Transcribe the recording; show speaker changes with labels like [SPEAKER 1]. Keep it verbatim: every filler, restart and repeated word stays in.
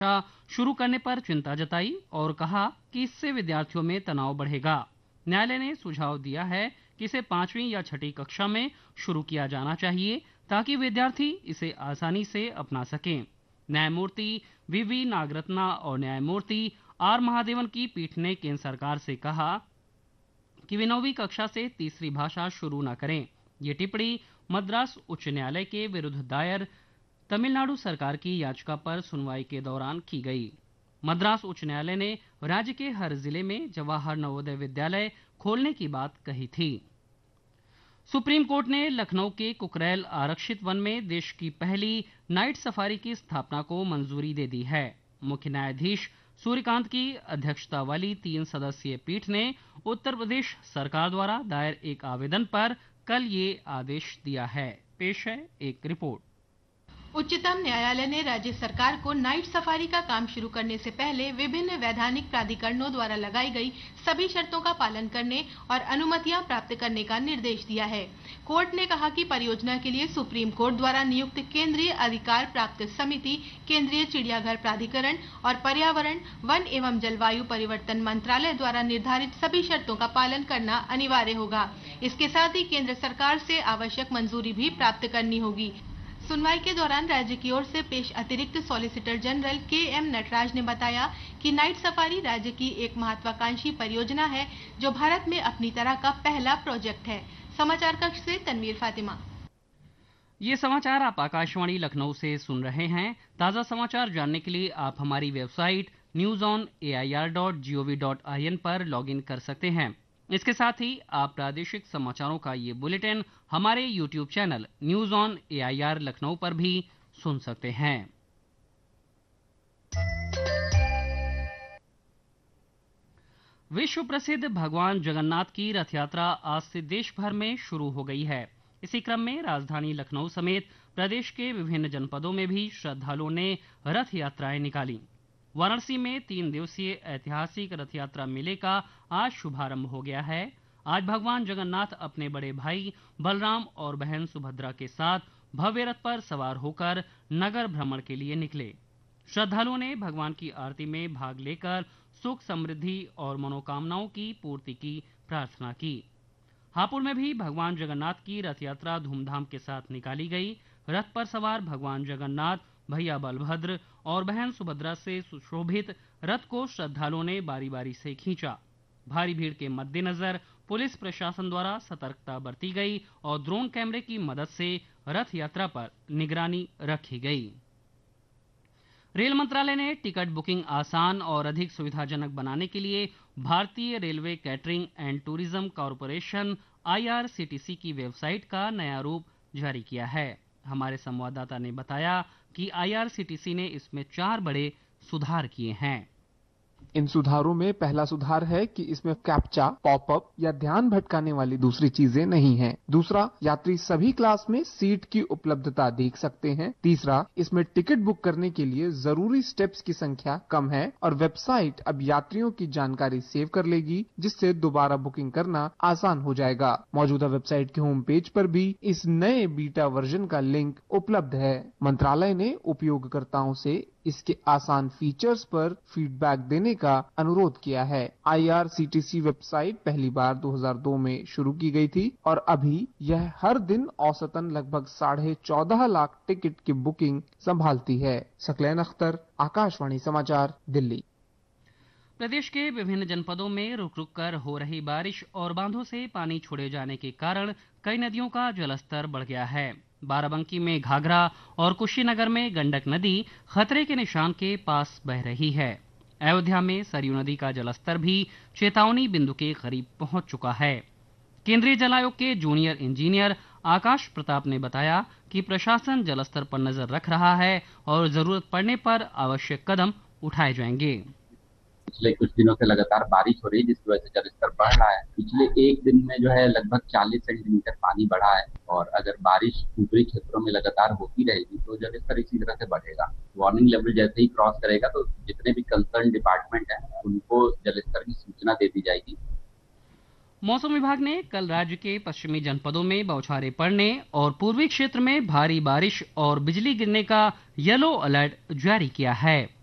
[SPEAKER 1] शुरू करने पर चिंता जताई और कहा कि इससे विद्यार्थियों में तनाव बढ़ेगा। न्यायालय ने सुझाव दिया है कि इसे पांचवी या छठी कक्षा में शुरू किया जाना चाहिए ताकि विद्यार्थी इसे आसानी से अपना सकें। न्यायमूर्ति वी वी नागरत्ना और न्यायमूर्ति आर महादेवन की पीठ ने केंद्र सरकार से कहा कि वे नौवीं कक्षा से तीसरी भाषा शुरू न करें। ये टिप्पणी मद्रास उच्च न्यायालय के विरुद्ध दायर तमिलनाडु सरकार की याचिका पर सुनवाई के दौरान की गई। मद्रास उच्च न्यायालय ने राज्य के हर जिले में जवाहर नवोदय विद्यालय खोलने की बात कही थी। सुप्रीम कोर्ट ने लखनऊ के कुकरेल आरक्षित वन में देश की पहली नाइट सफारी की स्थापना को मंजूरी दे दी है। मुख्य न्यायाधीश सूर्यकांत की अध्यक्षता वाली तीन सदस्यीय पीठ ने उत्तर प्रदेश सरकार द्वारा दायर एक आवेदन पर कल ये आदेश दिया है। पेश है एक रिपोर्ट।
[SPEAKER 2] उच्चतम न्यायालय ने राज्य सरकार को नाइट सफारी का काम शुरू करने से पहले विभिन्न वैधानिक प्राधिकरणों द्वारा लगाई गई सभी शर्तों का पालन करने और अनुमतियां प्राप्त करने का निर्देश दिया है। कोर्ट ने कहा कि परियोजना के लिए सुप्रीम कोर्ट द्वारा नियुक्त केंद्रीय अधिकार प्राप्त समिति, केंद्रीय चिड़ियाघर प्राधिकरण और पर्यावरण, वन एवं जलवायु परिवर्तन मंत्रालय द्वारा निर्धारित सभी शर्तों का पालन करना अनिवार्य होगा। इसके साथ ही केंद्र सरकार से आवश्यक मंजूरी भी प्राप्त करनी होगी। सुनवाई के दौरान राज्य की ओर से पेश अतिरिक्त सॉलिसिटर जनरल के एम नटराज ने बताया कि नाइट सफारी राज्य की एक महत्वाकांक्षी परियोजना है जो भारत में अपनी तरह का पहला प्रोजेक्ट है। समाचार कक्ष से तनवीर फातिमा।
[SPEAKER 1] ये समाचार आप आकाशवाणी लखनऊ से सुन रहे हैं। ताज़ा समाचार जानने के लिए आप हमारी website news on A I R dot G O V dot I N पर लॉग इन कर सकते हैं। इसके साथ ही आप प्रादेशिक समाचारों का ये बुलेटिन हमारे YouTube channel news on A I R Lucknow पर भी सुन सकते हैं। विश्व प्रसिद्ध भगवान जगन्नाथ की रथ यात्रा आज से देश भर में शुरू हो गई है। इसी क्रम में राजधानी लखनऊ समेत प्रदेश के विभिन्न जनपदों में भी श्रद्धालुओं ने रथ यात्राएं निकाली। वाराणसी में तीन दिवसीय ऐतिहासिक रथ यात्रा मेले का आज शुभारंभ हो गया है। आज भगवान जगन्नाथ अपने बड़े भाई बलराम और बहन सुभद्रा के साथ भव्य रथ पर सवार होकर नगर भ्रमण के लिए निकले। श्रद्धालुओं ने भगवान की आरती में भाग लेकर सुख, समृद्धि और मनोकामनाओं की पूर्ति की प्रार्थना की। हापुड़ में भी भगवान जगन्नाथ की रथ यात्रा धूमधाम के साथ निकाली गई। रथ पर सवार भगवान जगन्नाथ, भैया बलभद्र और बहन सुभद्रा से सुशोभित रथ को श्रद्धालुओं ने बारी बारी से खींचा। भारी भीड़ के मद्देनजर पुलिस प्रशासन द्वारा सतर्कता बरती गई और ड्रोन कैमरे की मदद से रथ यात्रा पर निगरानी रखी गई। रेल मंत्रालय ने टिकट बुकिंग आसान और अधिक सुविधाजनक बनाने के लिए भारतीय railway catering and tourism corporation I R C T C की वेबसाइट का नया रूप जारी किया है। हमारे संवाददाता ने बताया कि I R C T C ने इसमें चार बड़े सुधार किए हैं।
[SPEAKER 3] इन सुधारों में पहला सुधार है कि इसमें कैप्चा, पॉपअप या ध्यान भटकाने वाली दूसरी चीजें नहीं हैं। दूसरा, यात्री सभी क्लास में सीट की उपलब्धता देख सकते हैं। तीसरा, इसमें टिकट बुक करने के लिए जरूरी स्टेप्स की संख्या कम है और वेबसाइट अब यात्रियों की जानकारी सेव कर लेगी, जिससे दोबारा बुकिंग करना आसान हो जाएगा। मौजूदा वेबसाइट के होम पेज पर भी इस नए बीटा वर्जन का लिंक उपलब्ध है। मंत्रालय ने उपयोगकर्ताओं से इसके आसान फीचर्स पर फीडबैक देने का अनुरोध किया है। I R C T C website पहली बार दो हज़ार दो में शुरू की गई थी और अभी यह हर दिन औसतन लगभग साढ़े चौदह लाख टिकट की बुकिंग संभालती है। सकलैन अख्तर, आकाशवाणी समाचार, दिल्ली।
[SPEAKER 1] प्रदेश के विभिन्न जनपदों में रुक रुक कर हो रही बारिश और बांधों से पानी छोड़े जाने के कारण कई नदियों का जलस्तर बढ़ गया है। बाराबंकी में घाघरा और कुशीनगर में गंडक नदी खतरे के निशान के पास बह रही है। अयोध्या में सरयू नदी का जलस्तर भी चेतावनी बिंदु के करीब पहुंच चुका है। केंद्रीय जल आयोग के जूनियर इंजीनियर आकाश प्रताप ने बताया कि प्रशासन जलस्तर पर नजर रख रहा है और जरूरत पड़ने पर आवश्यक कदम उठाए जाएंगे।
[SPEAKER 4] पिछले कुछ दिनों से लगातार बारिश हो रही है, जिसकी वजह से जलस्तर बढ़ रहा है। पिछले एक दिन में जो है लगभग चालीस सेंटीमीटर पानी बढ़ा है और अगर बारिश ऊपरी क्षेत्रों में लगातार होती रहेगी तो जलस्तर इसी तरह से बढ़ेगा। वार्निंग लेवल जैसे ही क्रॉस करेगा तो जितने भी कंसर्न डिपार्टमेंट हैं उनको जलस्तर की सूचना दे दी जाएगी।
[SPEAKER 1] मौसम विभाग ने कल राज्य के पश्चिमी जनपदों में बौछारें पड़ने और पूर्वी क्षेत्र में भारी बारिश और बिजली गिरने का येलो अलर्ट जारी किया है।